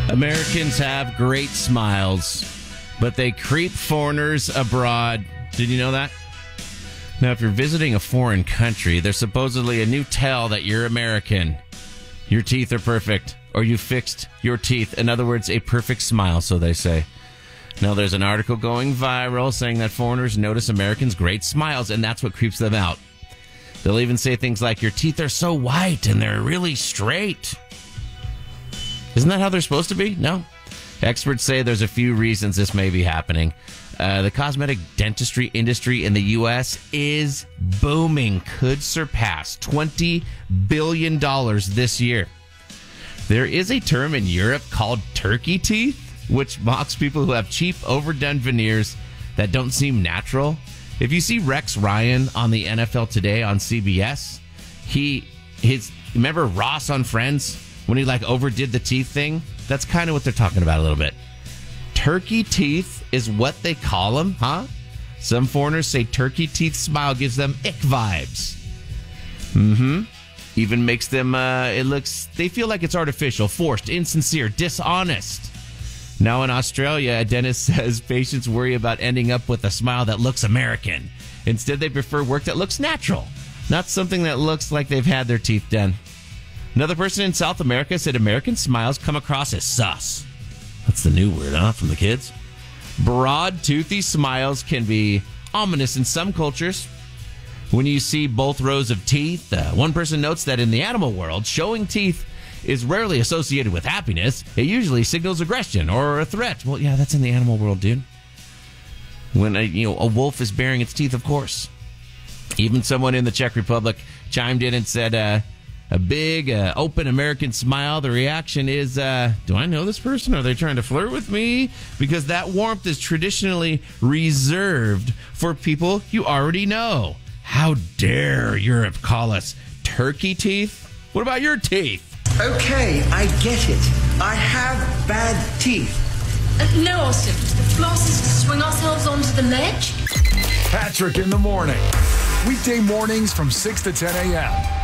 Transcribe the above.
Americans have great smiles, but they creep foreigners abroad. Did you know that? Now, if you're visiting a foreign country, there's supposedly a new tell that you're American. Your teeth are perfect, or you fixed your teeth. In other words, a perfect smile, so they say. Now, there's an article going viral saying that foreigners notice Americans' great smiles, and that's what creeps them out. They'll even say things like, your teeth are so white and they're really straight. Isn't that how they're supposed to be? No. Experts say there's a few reasons this may be happening. The cosmetic dentistry industry in the U.S. is booming, could surpass $20 billion this year. There is a term in Europe called turkey teeth, which mocks people who have cheap, overdone veneers that don't seem natural. If you see Rex Ryan on the NFL Today on CBS, remember Ross on Friends when he overdid the teeth thing? That's kind of what they're talking about a little bit. Turkey teeth is what they call them, huh? Some foreigners say turkey teeth smile gives them ick vibes. Even makes them, they feel like it's artificial, forced, insincere, dishonest. Now in Australia, a dentist says patients worry about ending up with a smile that looks American. Instead, they prefer work that looks natural, not something that looks like they've had their teeth done. Another person in South America said American smiles come across as sus. That's the new word, huh, from the kids? Broad, toothy smiles can be ominous in some cultures. When you see both rows of teeth, one person notes that in the animal world, showing teeth is rarely associated with happiness. It usually signals aggression or a threat. Well, yeah, that's in the animal world, dude. When a wolf is baring its teeth, of course. Even someone in the Czech Republic chimed in and said, a big, open American smile. The reaction is, do I know this person? Are they trying to flirt with me? Because that warmth is traditionally reserved for people you already know. How dare Europe call us turkey teeth? What about your teeth? Okay, I get it. I have bad teeth. No, Austin. Floss is to swing ourselves onto the ledge. Patrick in the morning. Weekday mornings from 6 to 10 a.m.